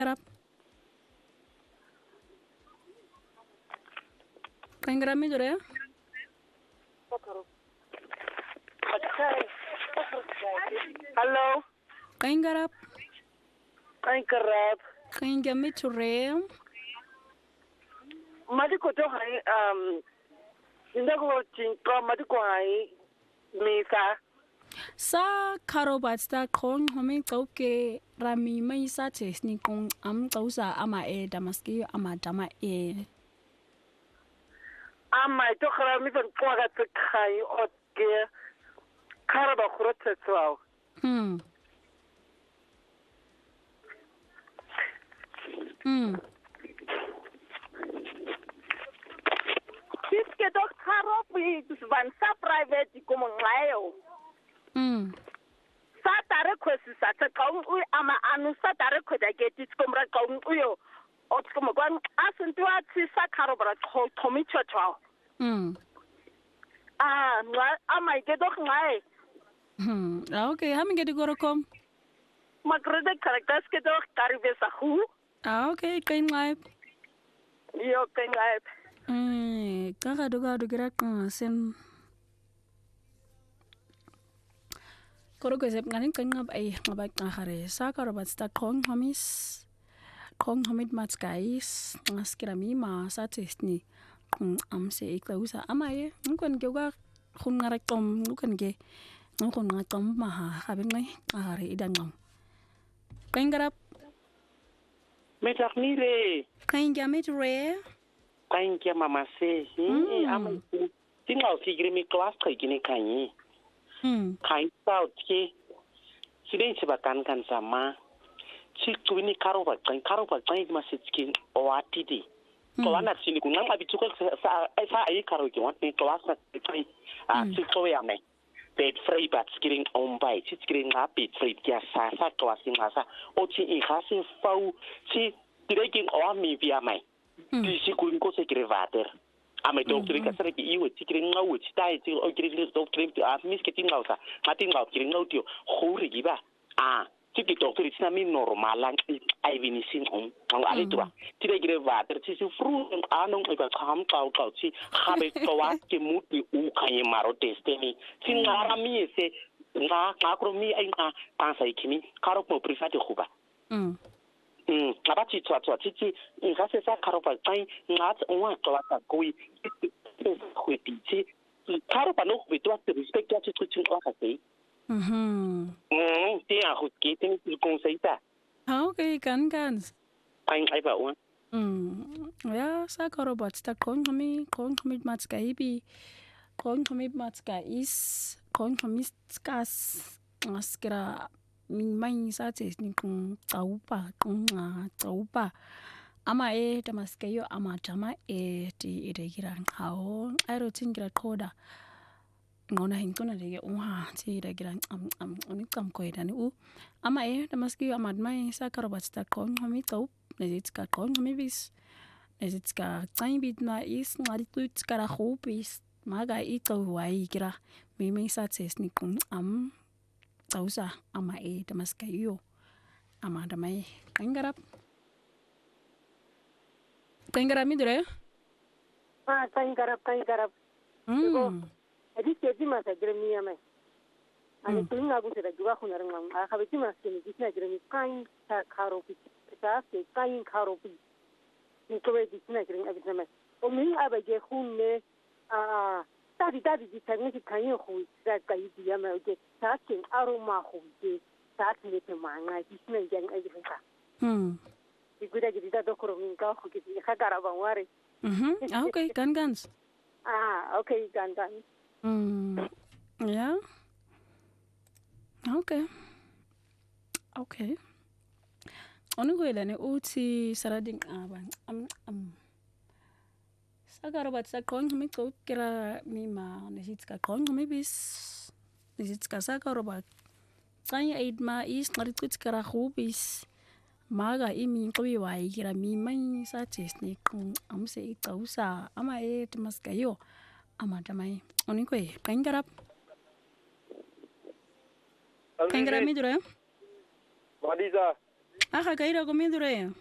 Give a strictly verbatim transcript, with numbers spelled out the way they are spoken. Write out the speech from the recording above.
garap. Kain garap mi dure? Hello. Kain garap. Kain garap. Kain gami ture. Madi ko to hai um inda ko chin ko madi ko hai misa. Sa karobat sta kong homi kauke rami mai sa tes ni kong am kausa ama e damaski ama dama e. Ama to khara mi ton ko ga to khai ot ke khara ba khurot tsao. Hmm. Hmm. Kiske to khara bi van sa private ko ngayo. Hmm. Sa tare ko si sa ta kaung u ama anu sa tare ko da ke tis ko mra kaung u yo. Ot ko mo kwan asun tu at si sa khara ba ko tomi chwa. Hmm. Ah, nga ama ke to ngai. Hmm. Ah, okay, hami gedi gorokom. Makrede characters ke to karibe sa hu. Ah, okay, kain ngai. Yo ke ngai. Eh, kaka doga dogira sen. Koro ko sep nganin kan ngab ai ngabak ngahare sa karobat sta kong homis kong homit mats guys ngaskira mi ma sa testni kung amse iklausa amaye ngkon ke ga khun ngarak tom ngkon ke ngkon ngatom ma ha habin ngai ngahare idan ngam kain garap Metak ni re. kain gamit re Kain kia mama se. Hi ama tinggal sigri mi kelas kai gini kai. hmm Kain tau ke. Siden sebakan kan sama. Si tu ini karo ba kain karo ba kain masih skin owati di. Kalau nak sini kunang abi cukup sa sa ai karo ki want ni kelas na kai. Ah si tu ya me. Bed free bat skiring on by si skiring happy free kia sa sa kelas ni masa. O si i khasi fau si tidak king awami via mai. Di si kun ko se grevater. Ame dokter ka sare ki iwe ti kring ngau ti tai ti o kring dokter ti a mis ke ti ngau sa. Ma ti ngau kring ngau ti khuri gi ba. Ah, ti ki dokter ti na mi normal ai vini sin on. Ang ale tu ba. Ti de grevater ti si fru anong e ba kham kau kau ti khabe to wa ke muti u khanye maro testeni. Ti ngara mi se nga nga kro mi ai nga pa sai kimi karo mo private khuba. hmm Mm, apa ci tswa tswa ci ci in ga se sa karo pa tsai ngat onwa to ta kui ku ti ci karo pa no ku to ta respect ya ci ci ko ka sei mhm mm ti a ku ki ti ni conseil ta ah okay kan kan ai ai ba wa Hmm. Ja, sa karobat sta kong homi kong homi mats gaibi kong homi mats gais kong homi skas ngaskira min mai sa tes ni kung taupa kung nga taupa ama e tamaskeyo ama tama e ti ide girang hao aero tingira koda ngona hingtona dege unha ti ide girang am am oni kam ko edani u ama e tamaskeyo ama mai sa karobat sta kong homi taup nezitska kong homi bis nezitska tsaibit na is ngari tuit skara khopis maga i tawai gira mi mai sa tes ni kung am tausa ama e damaskayo ama damai kain garap kain garap mi dure Ah, kain garap kain garap. hmm Adi ke di masa gremi ame. Ani tulinga bu sera juga khuna rang a khabe ti mas ke ni disna gremi kain ka kharo pi ta ke kain kharo pi. Ni ko be disna gremi abi sama. O mi aba je khunne a ta di ta di di ta ni kain khu sa kai di ame o je ta ke aroma khu je ta ke te manga disna jang ai ka. hmm Iguda jadi da dokoro min ka khu ke ha garaba ware. mhm ah okay kan gans Ah, okay, gan gan. hmm ja okay okay onu ko elane uti sarading abang am am sagarobat sa kong mi ko kira mi ma nezitska kong mi bis nezitska sagarobat tsai aid ma is ngarit kara khubis maga imi qawi wai kira mi mai sa tesni kung amse ikausa ama e tmaskayo ama tamai oni ko e kain garap kain garap mi dure Madiza aga ka ira komidure